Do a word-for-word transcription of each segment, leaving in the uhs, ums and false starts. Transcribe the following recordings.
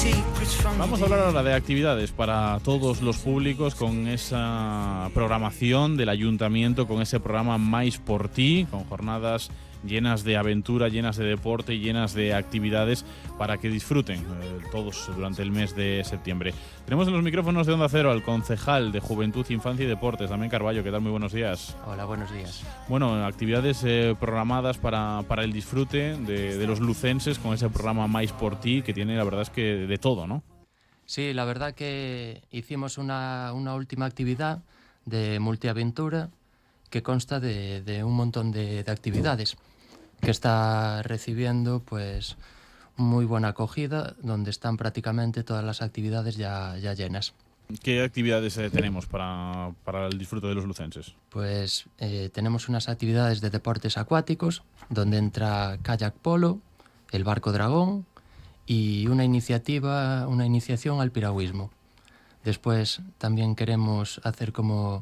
Vamos a hablar ahora de actividades para todos los públicos con esa programación del ayuntamiento, con ese programa Mais por Ti, con jornadas llenas de aventura, llenas de deporte y llenas de actividades para que disfruten eh, todos durante el mes de septiembre. Tenemos en los micrófonos de Onda Cero al concejal de Juventud, Infancia y Deportes, Damián Carballo. ¿Qué tal? Muy buenos días. Hola, buenos días. Bueno, actividades eh, programadas para, para el disfrute de, de los lucenses con ese programa Mais por Ti, que tiene la verdad es que de todo, ¿no? Sí, la verdad que hicimos una, una última actividad de multiaventura que consta de, de un montón de, de actividades, que está recibiendo pues muy buena acogida, donde están prácticamente todas las actividades ya, ya llenas. ¿Qué actividades eh, tenemos para, para el disfrute de los lucenses? Pues eh, tenemos unas actividades de deportes acuáticos, donde entra kayak polo, el barco dragón y una iniciativa, una iniciación al piragüismo. Después también queremos hacer como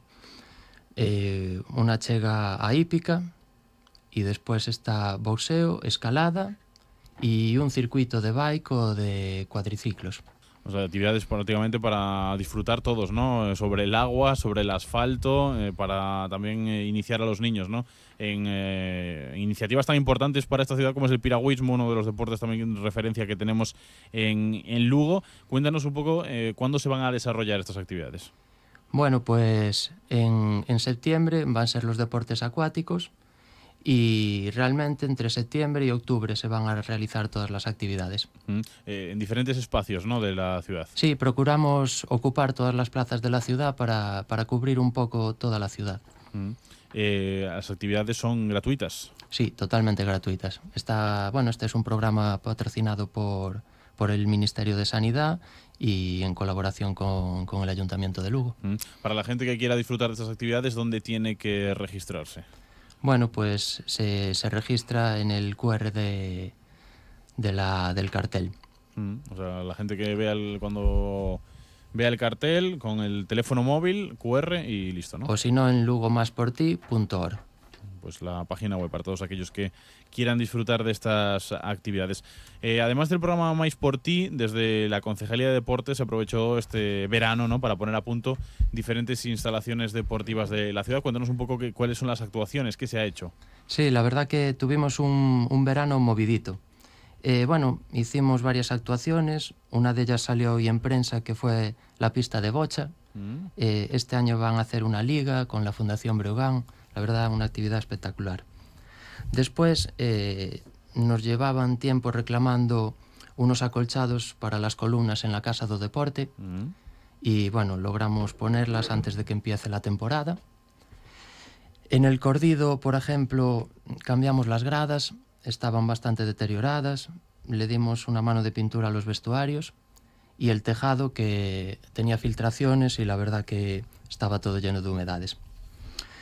eh, una chega a hípica, y después está boxeo, escalada y un circuito de bike o de cuadriciclos. O sea, actividades prácticamente para disfrutar todos, ¿no? Sobre el agua, sobre el asfalto, eh, para también eh, iniciar a los niños, ¿no? En eh, iniciativas tan importantes para esta ciudad como es el piragüismo, uno de los deportes también de referencia que tenemos en, en Lugo. Cuéntanos un poco eh, cuándo se van a desarrollar estas actividades. Bueno, pues en, en septiembre van a ser los deportes acuáticos, y realmente entre septiembre y octubre se van a realizar todas las actividades. Mm, eh, en diferentes espacios, ¿no?, de la ciudad. Sí, procuramos ocupar todas las plazas de la ciudad para, para cubrir un poco toda la ciudad. Mm. Eh, ¿Las actividades son gratuitas? Sí, totalmente gratuitas. Está, bueno, este es un programa patrocinado por, por el Ministerio de Sanidad y en colaboración con, con el Ayuntamiento de Lugo. Mm. Para la gente que quiera disfrutar de estas actividades, ¿dónde tiene que registrarse? Bueno, pues se, se registra en el cu erre de, de la, del cartel. Mm, o sea, la gente que vea el, cuando vea el cartel con el teléfono móvil, cu erre y listo, ¿no? O si no, en lugo más por ti punto org. Pues la página web para todos aquellos que quieran disfrutar de estas actividades. Eh, además del programa Mais por Ti, desde la Concejalía de Deportes se aprovechó este verano, ¿no?, para poner a punto diferentes instalaciones deportivas de la ciudad. Cuéntanos un poco que, cuáles son las actuaciones, qué se ha hecho. Sí, la verdad que tuvimos un, un verano movidito. Eh, bueno, hicimos varias actuaciones, una de ellas salió hoy en prensa, que fue la pista de bocha. Mm. Eh, este año van a hacer una liga con la Fundación Breogán. La verdad, una actividad espectacular. Después eh, nos llevaban tiempo reclamando unos acolchados para las columnas en la Casa do Deporte, mm. y bueno, logramos ponerlas antes de que empiece la temporada. En el Cordido, por ejemplo, cambiamos las gradas, estaban bastante deterioradas, le dimos una mano de pintura a los vestuarios, y el tejado, que tenía filtraciones y la verdad que estaba todo lleno de humedades.